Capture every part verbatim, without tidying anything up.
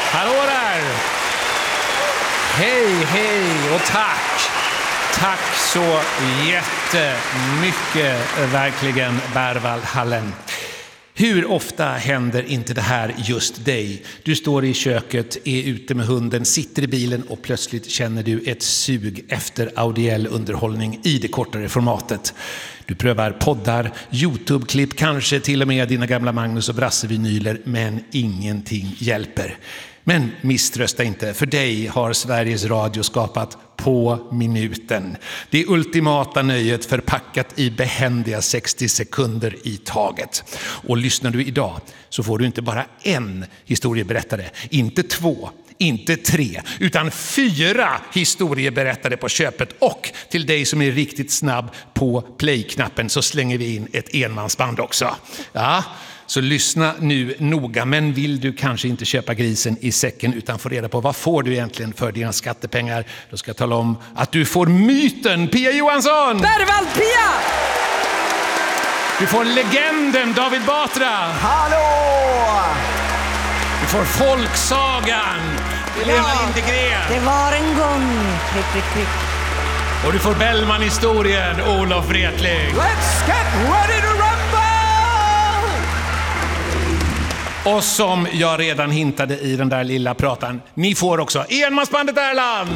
Hallå där! Hej, hej och tack! Tack så jättemycket, verkligen, Berwald Hallen. Hur ofta händer inte det här just dig? Du står i köket, är ute med hunden, sitter i bilen och plötsligt känner du ett sug efter audiell underhållning i det kortare formatet. Du prövar poddar, YouTube-klipp, kanske till och med dina gamla Magnus och Brasse-vinyler, men ingenting hjälper. Men misströsta inte, för dig har Sveriges Radio skapat På minuten. Det ultimata nöjet förpackat i behändiga sextio sekunder i taget. Och lyssnar du idag så får du inte bara en historieberättare, inte två, inte tre, utan fyra historieberättare på köpet. Och till dig som är riktigt snabb på play-knappen så slänger vi in ett enmansband också. Ja. Så lyssna nu noga, men vill du kanske inte köpa grisen i säcken utan få reda på vad får du egentligen för dina skattepengar, då ska jag tala om att du får myten Pia Johansson! Berwald Pia! Du får legenden David Batra! Hallå! Du får folksagan Helena Ja, Lindegren! det var en gång. Klick, klick, klick. Och du får Bellman-historien Olof Wretling! Let's get ready to rumble! Och som jag redan hintade i den där lilla pratan, ni får också enmansbandet Erland!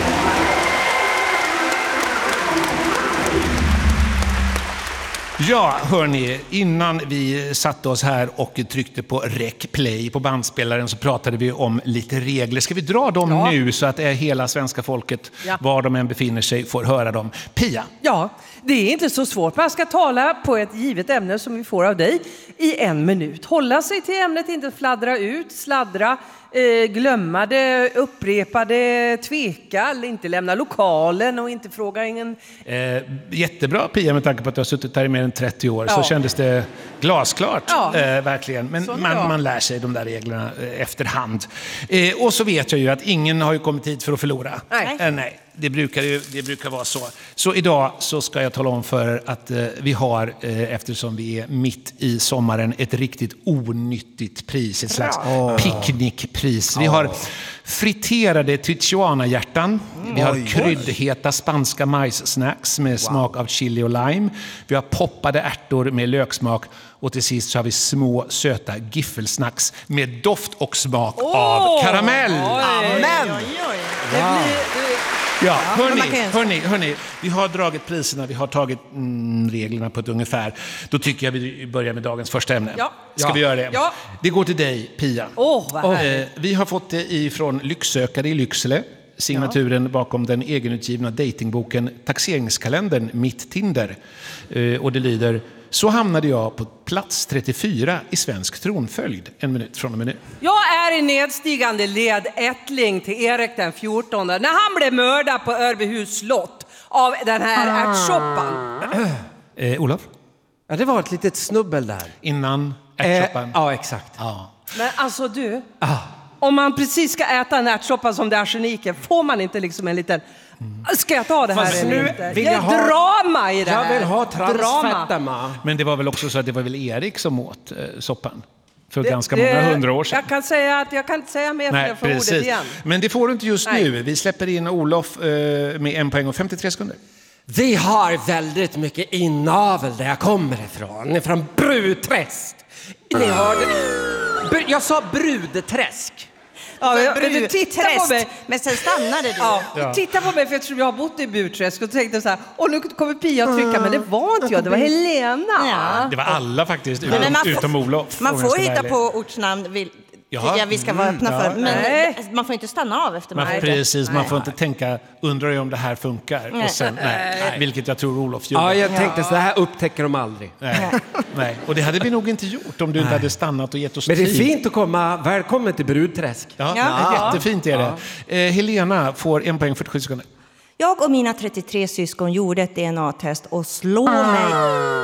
Ja, hörni, innan vi satte oss här och tryckte på rec play på bandspelaren så pratade vi om lite regler. Ska vi dra dem Ja. nu så att hela svenska folket, Ja. var de än befinner sig, får höra dem? Pia? Ja, det är inte så svårt. Man ska tala på ett givet ämne som vi får av dig i en minut. Hålla sig till ämnet, inte fladdra ut, sladdra, eh, glömma det, upprepa det, tveka, eller inte lämna lokalen och inte fråga ingen... Eh, jättebra Pia, med tanke på att du har suttit här i mer än trettio år, Ja. så kändes det glasklart, Ja. eh, verkligen. Men Så man, bra. man lär sig de där reglerna eh, efterhand. Eh, och så vet jag ju att ingen har ju kommit hit för att förlora. Nej. Eh, nej. Det brukar, ju, det brukar vara så. Så idag så ska jag tala om för att eh, vi har, eh, eftersom vi är mitt i sommaren, ett riktigt onyttigt pris. Ett slags Oh. picknickpris. Vi har friterade Tijuana-hjärtan. Vi har Oj, oj. kryddheta spanska majssnacks med smak av chili och lime. Vi har poppade ärtor med löksmak. Och till sist så har vi små söta giffelsnacks med doft och smak av karamell. Amen! Det blir... Ja, hörni, man kan- hörni, hörni, vi har dragit priserna, vi har tagit mm, reglerna på ett ungefär. Då tycker jag vi börjar med dagens första ämne. Ja. Ska Ja. vi göra det? Ja. Det går till dig, Pia. Åh, vad härligt. Eh, vi har fått det ifrån Lycksökare i Lycksele. Signaturen bakom den egenutgivna datingboken Taxeringskalendern Mitt Tinder. Eh, och det lyder: så hamnade jag på plats trettiofyra i svensk tronföljd. En minut från och med nu. Jag är i nedstigande led ättling till Erik den fjortonde när han blev mördad på Örbyhus slott av den här ärtsoppan. Eh, Olof? Ja, det var ett litet snubbel där. Innan Eh, ärtsoppan. ja, exakt. Ja. Men alltså du, Ah. om man precis ska äta en ärtsoppa som det är arseniken, får man inte liksom en liten... Ska jag ta det här Fast eller nu inte? vill Det är jag ha- drama i det här. Jag vill ha Drama. transfetterna. Men det var väl också så att det var väl Erik som åt eh, soppan för Det- ganska det- många hundra år sedan. Jag kan säga att jag kan inte säga mer för Nej, jag får ordet precis. igen. Men det får du inte just Nej. nu. Vi släpper in Olof eh, med en poäng och femtiotre sekunder. Vi har väldigt mycket inavel där jag kommer ifrån. Från Brudträsk. Ni hörde... Br- Jag sa Brudträsk. Ja, Så jag- brud- men du tittar på mig. Men sen stannade du. Ja, Ja. titta på mig för jag tror jag har bott i Burträsk och tänkte så här, och nu kommer Pia att trycka, men det var inte jag, det var Helena. Ja. Det var alla faktiskt, Nej, utom, men man får- utom Olof. Man om jag får ska vara hitta ärlig. på ortsnamn, vill, Ja. tycker jag vi ska vara öppna Mm, för. ja. Men Nej. man får inte stanna av efter Man får, man precis, man Nej. får inte tänka, undrar jag om det här funkar? Nej. Och sen, nej, vilket jag tror Olof gjorde. Ja, jag tänkte så här upptäcker de aldrig. Nej, nej. Och det hade vi nog inte gjort om du inte hade stannat och gett oss Men det är tid. fint att komma. Välkommen till Brudträsk. Ja, Ja. jättefint är det. Eh, Helena får en poäng fyrtiosju sekunder. Jag och mina trettiotre syskon gjorde ett D N A-test och slår mig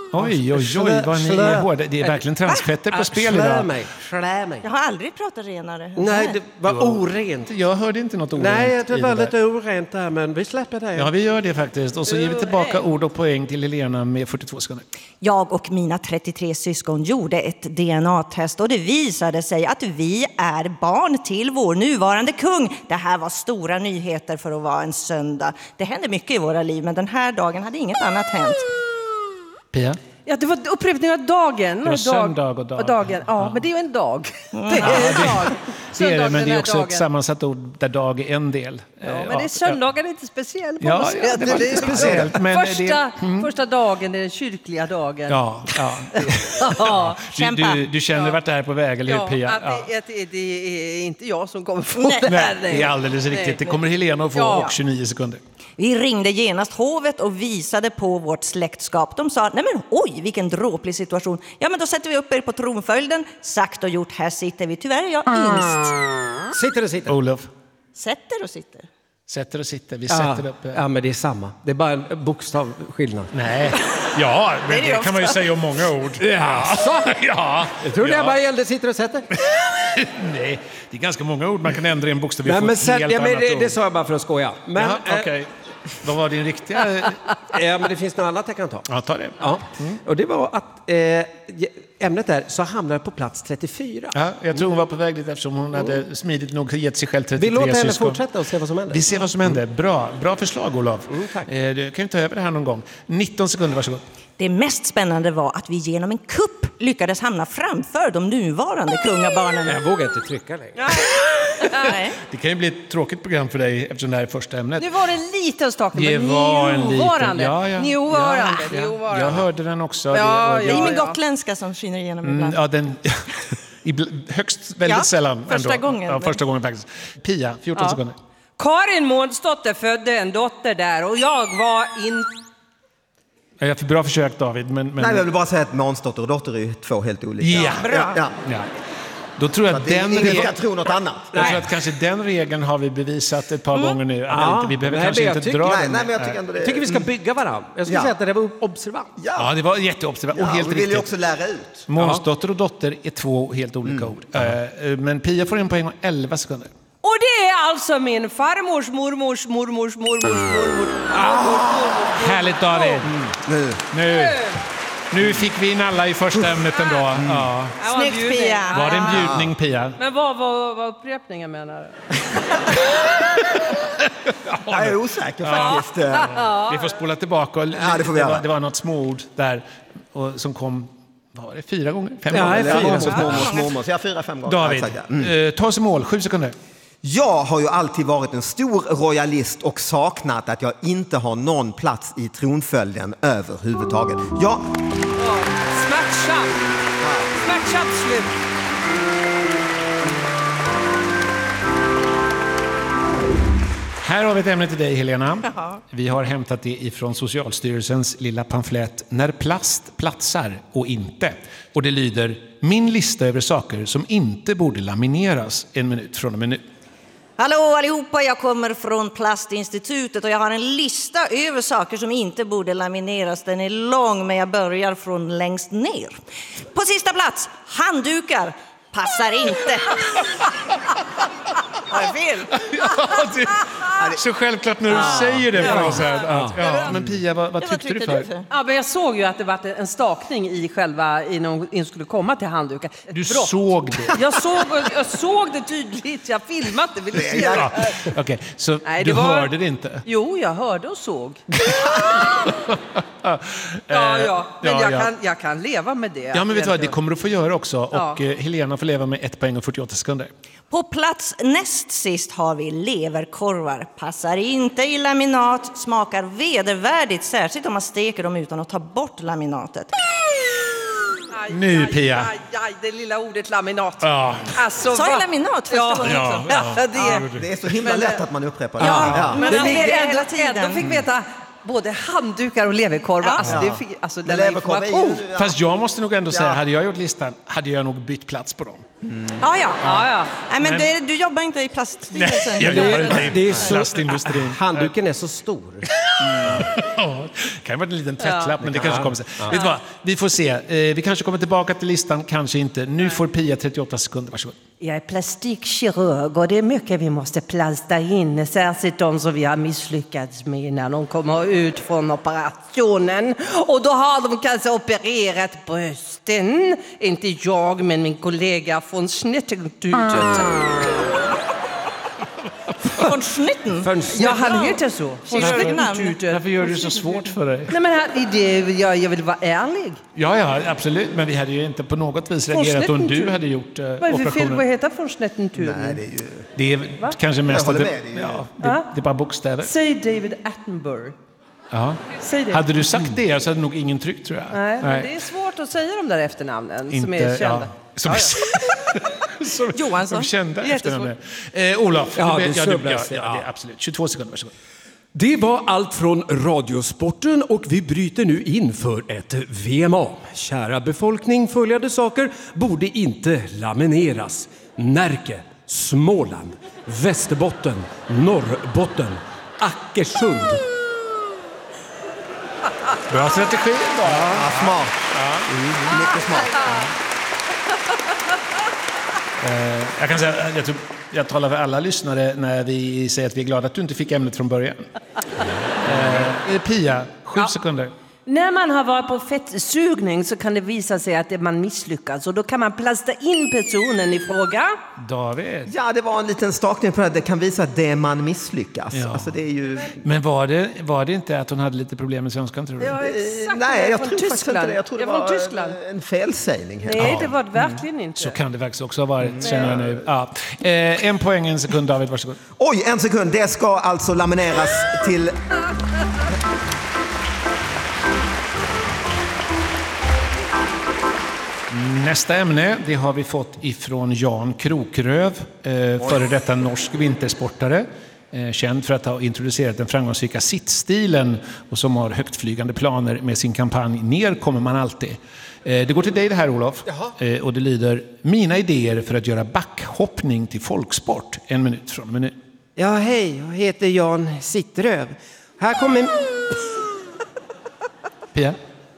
Oj, oj, oj, vad ni är hårda. Det är verkligen transfetter på spel Slä idag. mig, slä mig. Jag har aldrig pratat renare. Nej, det var orent. Jag hörde inte något orent. Nej, det i var där. lite orent där, men vi släpper det. Ja, vi gör det faktiskt. Och så ger vi tillbaka ord och poäng till Helena med fyrtiotvå sekunder. Jag och mina trettiotre syskon gjorde ett D N A-test och det visade sig att vi är barn till vår nuvarande kung. Det här var stora nyheter för att vara en söndag. Det hände mycket i våra liv, men den här dagen hade inget annat hänt. Pia? Ja, det var upprepning av dagen. Det var dag, söndag och dag. och dagen. Ja, Ja. men det är ju en dag. Det är en dag. Det är Söndag, det, men den det är här också ett dagen. sammansatt ord där dag är en del. Ja, men det är söndagen är lite speciell på Ja, något ja, sätt. det var lite speciellt. Men första, det, första dagen är den kyrkliga dagen. ja, ja. Ja. Du, du, du känner Ja. vart det här är på väg, eller hur, Ja, Pia? att Ja. det, att det, det är inte jag som kommer få Nej. det här. Nej, det är alldeles Nej, riktigt. Det nej. kommer Helena att få Ja. och tjugonio sekunder. Vi ringde genast hovet och visade på vårt släktskap. De sa, nej men oj, vilken dråplig situation. Ja, men då sätter vi upp er på tronföljden. Sagt och gjort, här sitter vi. Tyvärr är jag yngst. Sitter och sitter. Olof, Sätter och sitter. sätter och sitter. Vi Ja, sätter upp... eh, ja, men det är samma. Det är bara en bokstavskillnad. Nej. Ja, men det det, är kan man ju säga om många ord. Ja. ja. Jag tror ja. det bara gällde sitter och sätter. Nej, det är ganska många ord man kan ändra i en bokstav. Vi Nej, får men ett sen, helt ja, men annat det, ord. det sa jag bara för att skoja. Men, Jaha, eh, okej. Vad var din riktiga... ja, men det finns något annat jag kan ta. Ja, ta det. Ja. Och det var att eh, ämnet där så hamnade på plats trettiofyra. Ja, jag tror hon var på väg dit eftersom hon hade smidigt nog gett sig själv Vi trettiotre låter henne syskon. fortsätta och se vad som händer. Vi ser vad som händer. Bra, bra förslag, Olof. Mm, tack. Eh, Du kan ju ta över det här någon gång. nitton sekunder, varsågod. Det mest spännande var att vi genom en kupp lyckades hamna framför de nuvarande kungabarnen. Jag vågar inte trycka längre. Nej. Det kan ju bli ett tråkigt program för dig eftersom det här är första ämnet. Nu var det en liten stakning, Det men var en liten... niovarande. Ja, ja. Niovarande, Ja, ja. niovarande. Jag hörde den också. Ja, det, och Det är jag- min gotländska som skiner igenom Mm, ibland. ja, den... Ibl- högst, väldigt Ja, sällan. första ändå. gången. Ja, första gången faktiskt. Pia, fjorton Ja. sekunder. Karin Månsdotter födde en dotter där och jag var in... Ja, jag fick bra försök, David, men... men... Nej, jag vill bara säga att Månsdotter och dotter är ju två helt olika. Ja. Bra. Ja, ja. Ja. Då tror jag Så att att det, den ingen ska regeln... tro något annat. Jag tror att kanske den regeln har vi bevisat ett par gånger nu. Att Ja, inte, vi behöver nej, kanske men jag inte tycker- dra Nej, den. nej, men jag tycker ändå det Jag tycker vi ska bygga varandra. Jag skulle Ja. säga att det var observant. Ja, det var jätteobservant och Ja, helt vi vill ju riktigt. också lära ut. Månsdotter och dotter är två helt olika ord. Eh, Men Pia får en poäng och elva sekunder. Och det är alltså min farmors mormors mormors mormors mormors. Härligt, David. Nu. Nu, nu fick vi in alla i första ämnet ändå. Ja. Det var en Snyggt, bjudning. Pia. Var det en bjudning, Pia? Men vad var vad upprepningen menar? Jag är osäker faktiskt. Vi får spola tillbaka. Och Ja, det får vi var, göra. det var något småord där och, som kom, vad var det, fyra gånger? Fem Ja, gånger? fyra. Fyra mormors mormors mormors. Ja, fyra, fem gånger. David, Ja, exakt, ja. Mm. eh, ta oss i mål. Sju sekunder. Jag har ju alltid varit en stor royalist och saknat att jag inte har någon plats i tronföljden överhuvudtaget. Ja, Smärtsamt. Smärtsamt slut. Här har vi ett ämne till dig, Helena. Vi har hämtat det ifrån Socialstyrelsens lilla pamflett När plast platsar och inte. Och det lyder: min lista över saker som inte borde lamineras en minut från och med nu. Hallå allihopa, jag kommer från Plastinstitutet och jag har en lista över saker som inte borde lamineras. Den är lång, men jag börjar från längst ner. På sista plats, handdukar. Passar inte. Har jag fel? Så självklart när du säger det på något sätt. Att, ja. Men Pia, vad, vad Ja, vad tyckte du tyckte för? du för? Ja, men jag såg ju att det var en stakning i själva innan hon skulle komma till handdukar. Ett Du brott. såg det? Jag såg, jag såg det tydligt. Jag filmat det. Vill du se det? Ja. Okej, så Nej, du det var- hörde det inte? Jo, jag hörde och såg. ja, ja. Men ja, jag, ja. Kan, jag kan leva med det. Ja, men vet du vad, det kommer du få göra också. Ja. Och eh, Helena får leva med ett poäng och fyrtioåtta sekunder. På plats näst sist har vi leverkorvar. Passar inte i laminat, smakar vedervärdigt, särskilt om man steker dem utan att ta bort laminatet. Aj, Nu, aj, Pia. Aj, aj, det lilla ordet laminat. Ja. Alltså, Sa jag va- laminat första ja, gången ja, också? ja, det, det är så himla Men, lätt eh, att man upprepar det. Ja, Ja. men Men det det ligger ligger hela ändå, tiden. ändå fick veta Både handdukar och leverkorvar. Ja. Alltså, det, alltså den leverkorv är ju- information. ja. Fast jag måste nog ändå säga, Ja. hade jag gjort listan hade jag nog bytt plats på dem. Ja, ja. Ja, ja. Nej, men Men- du, du jobbar inte i plaststyrelsen. Nej, jag jobbar inte i Det är så, plastindustrin. handduken är så stor. Ja, det kan ju vara en liten tvättlapp, men det kanske kommer sen. Vet du vad? Vi får se. Eh, vi kanske kommer tillbaka till listan, kanske inte. Nu får Pia trettioåtta sekunder, varsågod. Jag är plastikkirurg och det är mycket vi måste plasta in. Särskilt de som vi har misslyckats med när de kommer ut från operationen. Och då har de kanske opererat brösten. Inte jag, men min kollega från Snittingtutet. Från snitten. För en Ja, han heter så. Från Kirurgnamn. Snittingtutet. Varför gör du det så svårt för dig? Nej, men här, det, jag, jag vill vara ärlig. Ja, ja, absolut. Men vi hade ju inte på något vis Från reagerat om du Snittingtutet. hade gjort eh, Vad är det för fel på att operationen. heta från Snittingtutet? Nej, det är ju... Det är kanske mest Jag att håller det, med, det är ju- ja, det, det är bara bokstäver. Säg David Attenborough. Ja. Säg det. Hade du sagt det så hade nog ingen tryckt, tror jag. Nej, men det är svårt att säga de där efternamnen som är kända. Ja, som, som, Johansson. som kända Jättesvårt. efternamn. Eh, Olof, Ja, du, det vet- ja, du, snubblas, ja, ja, ja. det är absolut. tjugotvå sekunder, varsågod. Det var allt från Radiosporten och vi bryter nu in för ett V M A. Kära befolkning, följande saker borde inte lamineras. Närke, Småland, Västerbotten, Norrbotten, Ackersund. Bra strategi. Ja, smart. Mycket smart. Jag kan säga, jag, tror, jag talar för alla lyssnare när vi säger att vi är glada att du inte fick ämnet från början. eh, Pia, sju sekunder. När man har varit på fettsugning så kan det visa sig att man misslyckas. Och då kan man plasta in personen i fråga. David. Ja, det var en liten stakning på det. Det kan visa att det man misslyckas. Ja. Alltså, det är ju... Men var det, var det inte att hon hade lite problem med svenskan, tror du? Ja, exakt. Nej, jag Från tror faktiskt inte det. Jag tror det Jag är var från Tyskland. en, en felsägning. Här. Nej, det var det verkligen inte. Så kan det faktiskt också ha varit, känner jag nu. Ja. Eh, en poäng, en sekund, David, varsågod. Oj, en sekund. Det ska alltså lamineras till... Nästa ämne, det har vi fått ifrån Jan Krokröv, eh, före detta norsk vintersportare. Eh, känd för att ha introducerat den framgångsrika sittstilen och som har högtflygande planer med sin kampanj Ner kommer man alltid. Eh, det går till dig det här, Olof. Eh, och det lyder: mina idéer för att göra backhoppning till folksport. En minut från och med nu. Ja, hej, jag heter Jan Sittröv. Här kommer... Pia?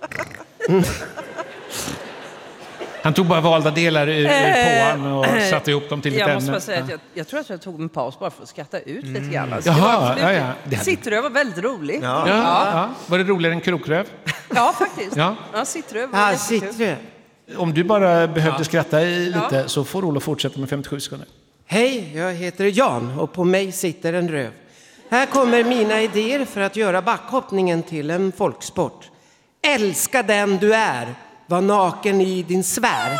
Han tog bara valda delar ur, ur påan och satte ihop dem till ett Jag ämne. måste bara säga att jag, jag tror att jag tog en paus bara för att skratta ut lite grann. Alltså, det Jaha, var absolut- ja, ja. Det hade- Sittröv var väldigt rolig. Ja. Ja, ja. Var det roligare än Krokröv? Ja, faktiskt. Ja. Ja, Sittröv var Ja, jättekul. Sittröv. Om du bara behövde skratta i lite så får Olof fortsätta med femtiosju sekunder. Hej, jag heter Jan och på mig sitter en röv. Här kommer mina idéer för att göra backhoppningen till en folksport. Älska den du är. Var naken i din sfär.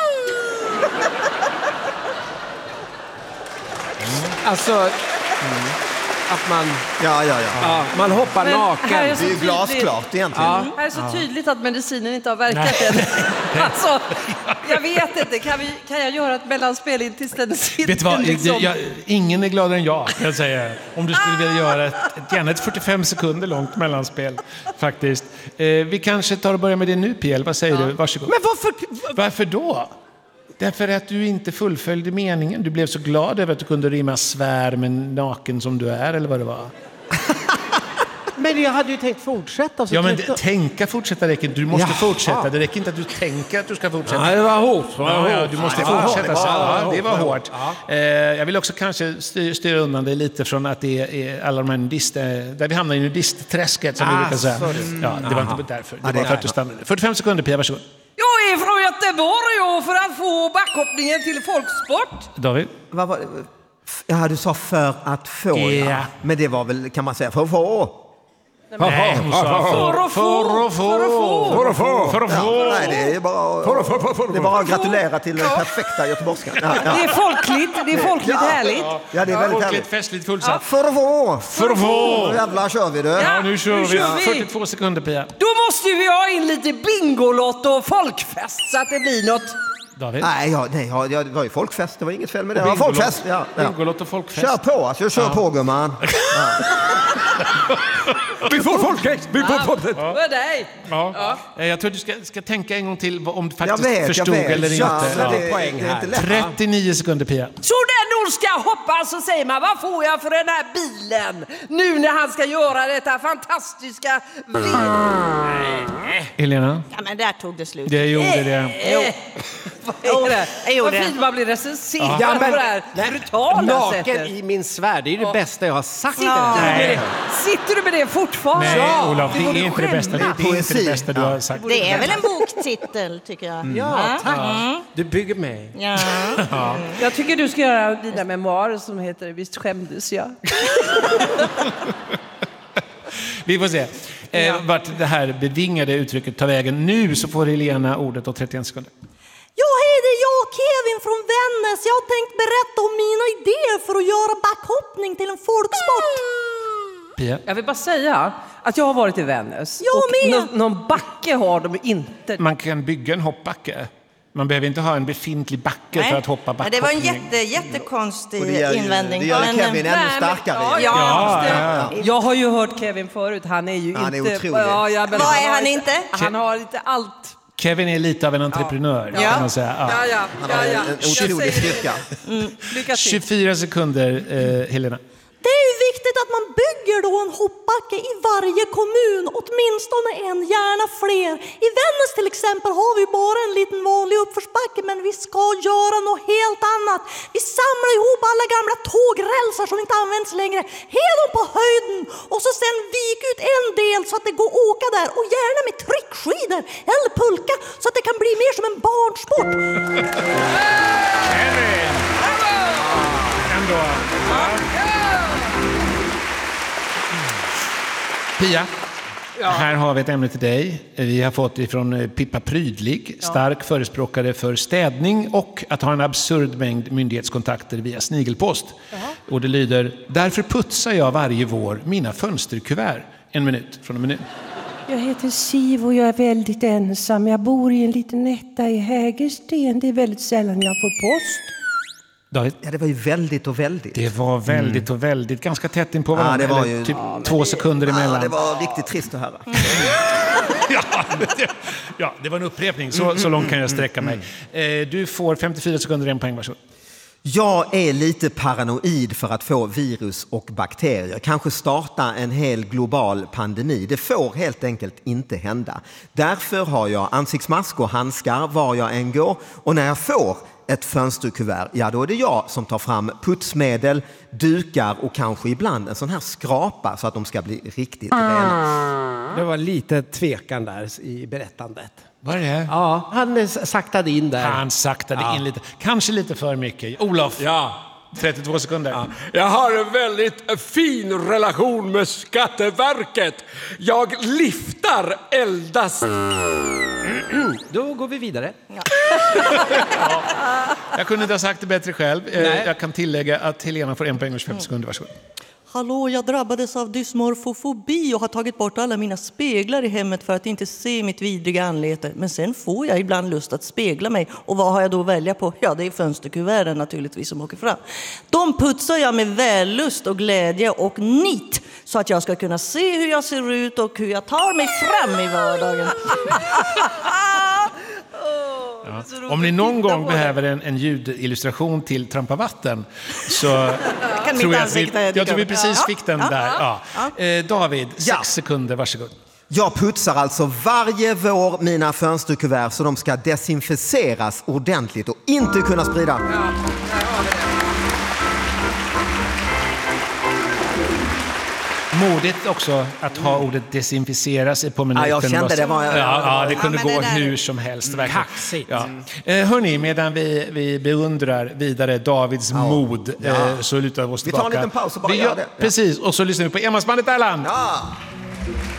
Alltså, att man, Ja, ja, ja. ja, man hoppar Men här naken. är Det är så ju tydligt. glasklart egentligen. Ja. Här är så tydligt att medicinen inte har verkat än. Alltså, jag vet inte. Kan, vi, kan jag göra ett mellanspel in tills den sitter? Vet du vad? liksom? Jag, ingen är gladare än jag, kan jag säga. Om du skulle vilja göra ett, ett, gärna ett fyrtiofem sekunder långt mellanspel, faktiskt. Eh, vi kanske tar och börjar med det nu, P L. Vad säger du? Varsågod. Men varför? Varför då? Därför att du inte fullföljde meningen. Du blev så glad över att du kunde rimma svär med naken som du är, eller vad det var. Men jag hade ju tänkt fortsätta. Så Ja, men tänkte- tänka fortsätta räcker inte. Du måste Jaha. fortsätta. Det räcker inte att du tänker att du ska fortsätta. Ja, det var hårt. Det var Ja, ja, hårt. du måste Ja, det var fortsätta. hårt. Så, Ja, ja, det var det var hårt. Eh, jag vill också kanske styr, styra undan dig lite från att det är alla de här nudist, eh, där vi hamnar i nudistträsket, som vi Ah, brukar säga. sorry. Ja, det var inte därför. Det det var är- för att du stannade. fyrtiofem sekunder, Pia, varsågod. Jag är från Göteborg och för att få backhoppningen till folksport. David? Vad var det? F- Ja, du sa för att få. Ja. Ja. Men det var väl, kan man säga, för att få. Nej, hon sa För att få. för att få. För att få. För att Ja, få. nej, det är bara, det är bara att gratulera till den perfekta göteborgskan. Ja, Det ja. är folkligt, det är folkligt Ja. härligt. Ja, det är väldigt Folkligt, härligt. festligt, fullsatt. För att få. För att få. Nu jävlar kör vi det. Ja, nu kör Nu vi. kör vi. fyrtiotvå sekunder, Pia. Då måste vi ha in lite bingolott och folkfest så att det blir något. David? Nej, ja, nej ja, det var ju folkfest. Det var inget fel med det. Ja, Bingolott. folkfest. Ja, ja. Bingolott och folkfest. Kör på, alltså. Jag kör på, gumman. Ja. Vi får folkrätt! Vi får folkrätt! Det var dig. Ja. Ja. Jag tror du ska, ska tänka en gång till om du faktiskt jag vet, förstod jag vet. eller Ja, inte. det, Ja. det, det är inte lätt. trettionio sekunder, Pia. Så när någon ska hoppa så säger man, vad får jag för den här bilen? Nu när han ska göra detta fantastiska... Helena? Ja, men där tog det slut. Det gjorde det. Vad är det? Jag gjorde Vad det. fint man blir recenserad Ja, men- på det här brutala Naken sättet. i min svärd, det är det bästa jag har sagt. Sitter, du med Nej. det? Sitter du med det fortfarande? Nej, Ja, Olof, det får är du inte det bästa. Det, skämmas. det är inte det Poesi. bästa du har sagt. Det är väl en boktitel, tycker jag. Ja, tack. Du bygger mig. Ja. Jag tycker du ska göra dina memoarer som heter Visst skämdes jag. Vi får se eh, vart det här bevingade uttrycket tar vägen. Nu så får Helena ordet och trettioen sekunder. Ja, hej, det är jag, Kevin från Vännäs. Jag har tänkt berätta om mina idéer för att göra backhoppning till en folksport. Pia? Jag vill bara säga att jag har varit i Vännäs. Jag och med. nå- någon backe har de inte. Man kan bygga en hoppbacke. Man behöver inte ha en befintlig backe för att hoppa Men backhoppning. det var en jätte, jättekonstig Och det gör, ju- invändning. det gör Men, Kevin Nej, ännu men- starkare. ja, Ja, ja, Ja, just det. Jag har ju hört Kevin förut. Han är ju Han är inte... otrolig. Ja, ja, men Vad är har han inte? Han har inte allt. Kevin är lite av en entreprenör, Ja. kan man säga. Ja. Ja, ja, Han ja, har ja. en Jag otrolig säger det. styrka. Lycka till. tjugofyra sekunder, eh, Helena. Det är ju viktigt att man bygger då en hoppbacke i varje kommun, åtminstone en, gärna fler. I Vännäs till exempel har vi bara en liten vanlig uppförsbacke, men vi ska göra något helt annat. Vi samlar ihop alla gamla tågrälsar som inte används längre, hela dem på höjden och så sen vik ut en del så att det går att åka där, och gärna med tryckskidor eller pulka så att det kan bli mer som en barnsport. Kevin! Ändå. Pia, här har vi ett ämne till dig. Vi har fått ifrån Pippa Prydlig, stark förespråkare för städning och att ha en absurd mängd myndighetskontakter via snigelpost. Och det lyder, därför putsar jag varje vår mina fönsterkuvert. En minut från en minut. Jag heter Siv och jag är väldigt ensam. Jag bor i en liten etta i Hägersten. Det är väldigt sällan jag får post. David? Ja, det var ju väldigt och väldigt. Det var väldigt och väldigt, ganska tätt in på varandra. det var eller ju- typ två sekunder emellan. Ja, det var riktigt trist att höra. ja, det, ja, det var en upprepning. Så, så långt kan jag sträcka mig. Eh, du får femtiofyra sekunder, en poäng, varsågod. Jag är lite paranoid för att få virus och bakterier. Kanske starta en hel global pandemi. Det får helt enkelt inte hända. Därför har jag ansiktsmask och handskar var jag än går. Och när jag får ett fönsterkuvert, ja då är det jag som tar fram putsmedel, dukar och kanske ibland en sån här skrapa så att de ska bli riktigt rena. Det var lite tvekan där i berättandet. Vad är det? Ja, han eh, saktade in där. Han saktade in lite. Kanske lite för mycket. Olof, Ja. trettiotvå sekunder. Ja. Jag har en väldigt fin relation med Skatteverket. Jag liftar eldas. Då går vi vidare. Jag kunde inte ha sagt det bättre själv. Eh, Nej. Jag kan tillägga att Helena får en poäng och femtio sekunder. Varsågod. Hallå, jag drabbades av dysmorfofobi och har tagit bort alla mina speglar i hemmet för att inte se mitt vidriga anlete. Men sen får jag ibland lust att spegla mig. Och vad har jag då att välja på? Ja, det är fönsterkuverten naturligtvis som åker fram. De putsar jag med vällust och glädje och nit så att jag ska kunna se hur jag ser ut och hur jag tar mig fram i vardagen. Om ni någon gång behöver en, en ljudillustration till Trampa vatten så Kan tror mitt jag att vi, ansikte dyka jag tror vi upp. precis Ja, fick den ja, där. Ja. Eh, David, sex Ja. sekunder, varsågod. Jag putsar alltså varje vår mina fönsterkuvert så de ska desinficeras ordentligt och inte kunna sprida. Modigt också att ha ordet desinficeras på minuten. Ja, jag kände det var- Ja, ja, det kunde Ja, men gå det där- hur som helst. Verkligen. Kaxigt. Ja. Eh, hörni, medan vi, vi beundrar vidare Davids mod eh, så lutar vi oss Vi tar en tillbaka. liten paus och bara Vi gör det. Ja. Precis, och så lyssnar vi på enmansbandet Erland. Ja.